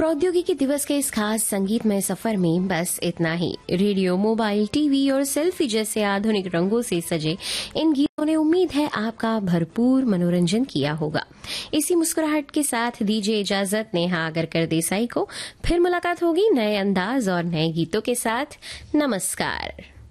प्रौद्योगिकी दिवस के इस खास संगीतमय सफर में बस इतना ही। रेडियो, मोबाइल, टीवी और सेल्फी जैसे आधुनिक रंगों से सजे इन गीतों ने उम्मीद है आपका भरपूर मनोरंजन किया होगा। इसी मुस्कुराहट के साथ दीजिए इजाजत नेहा आगरकर देसाई को। फिर मुलाकात होगी नए अंदाज और नए गीतों के साथ। नमस्कार।